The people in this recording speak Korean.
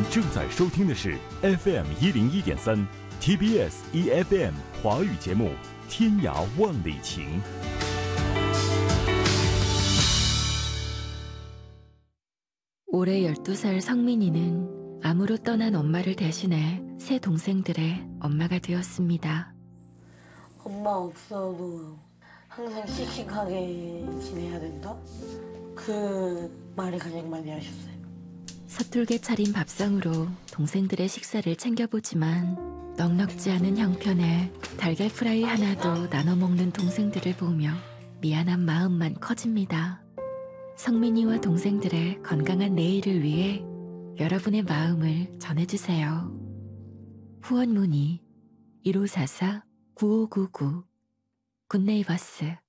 正在收听的是 FM 101.3 TBS EFM 华语节目《天涯万里情》。 올해 12살 성민이는 암으로 떠난 엄마를 대신해 새 동생들의 엄마가 되었습니다. 엄마 없어도 항상 씩씩하게 지내야 된다? 그 말을 가장 많이 하셨어요. 서툴게 차린 밥상으로 동생들의 식사를 챙겨보지만 넉넉지 않은 형편에 달걀 프라이 하나도 나눠 먹는 동생들을 보며 미안한 마음만 커집니다. 성민이와 동생들의 건강한 내일을 위해 여러분의 마음을 전해주세요. 후원 문의 1544-9599 굿네이버스